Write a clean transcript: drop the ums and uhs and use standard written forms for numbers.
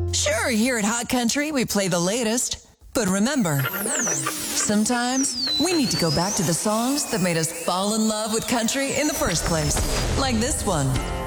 Sure, here at Hot Country, we play the latest. But remember, sometimes we need to go back to the songs that made us fall in love with country in the first place. Like this one.